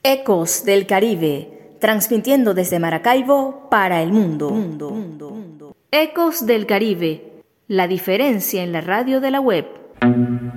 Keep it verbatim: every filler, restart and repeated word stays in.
Ecos del Caribe, transmitiendo desde Maracaibo para el mundo. Mundo, mundo, mundo. Ecos del Caribe, la diferencia en la radio de la web.